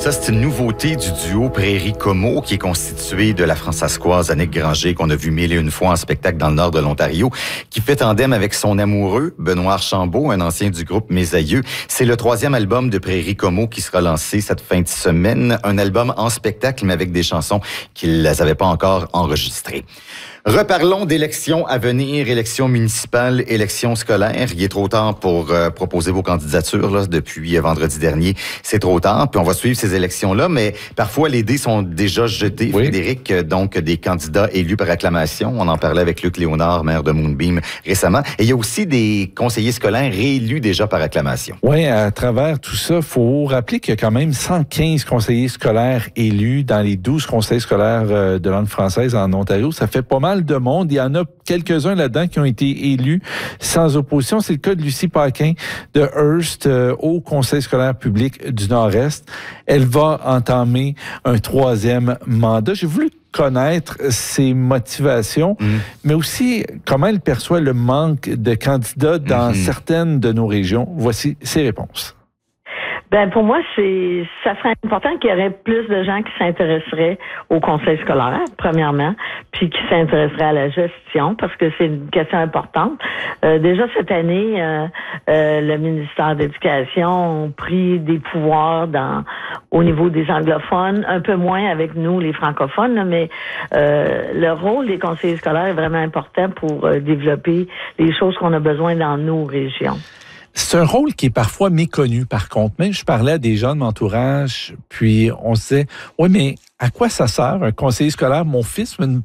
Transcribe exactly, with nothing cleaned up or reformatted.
Ça, c'est une nouveauté du duo Prairie-Como qui est constitué de la Françaiscoise Annick Granger, qu'on a vu mille et une fois en spectacle dans le nord de l'Ontario, qui fait tandem avec son amoureux, Benoît Archambault, un ancien du groupe Mes Aïeux. C'est le troisième album de Prairie-Como qui sera lancé cette fin de semaine. Un album en spectacle, mais avec des chansons qu'ils n'avaient pas encore enregistrées. Reparlons d'élections à venir, élections municipales, élections scolaires. Il est trop tard pour euh, proposer vos candidatures là, depuis euh, vendredi dernier. C'est trop tard, puis on va suivre ces élections-là, mais parfois les dés sont déjà jetés. Oui. Frédéric, donc des candidats élus par acclamation. On en parlait avec Luc Léonard, maire de Moonbeam, récemment. Et il y a aussi des conseillers scolaires réélus déjà par acclamation. Oui, à travers tout ça, il faut rappeler qu'il y a quand même cent quinze conseillers scolaires élus dans les douze conseils scolaires de langue française en Ontario. Ça fait pas mal de monde. Il y en a quelques-uns là-dedans qui ont été élus sans opposition. C'est le cas de Lucie Paquin de Hearst euh, au Conseil scolaire public du Nord-Est. Elle va entamer un troisième mandat. J'ai voulu connaître ses motivations, mmh. mais aussi comment elle perçoit le manque de candidats dans mmh. certaines de nos régions. Voici ses réponses. Ben pour moi, c'est ça serait important qu'il y aurait plus de gens qui s'intéresseraient au conseil scolaire, premièrement, puis qui s'intéresseraient à la gestion, parce que c'est une question importante. Euh, déjà cette année, euh, euh, le ministère de l'Éducation a pris des pouvoirs dans au niveau des anglophones, un peu moins avec nous, les francophones, là, mais euh, le rôle des conseillers scolaires est vraiment important pour euh, développer les choses qu'on a besoin dans nos régions. C'est un rôle qui est parfois méconnu, par contre. Même je parlais à des gens de mon entourage, puis on se disait, oui, mais à quoi ça sert un conseiller scolaire? Mon fils veut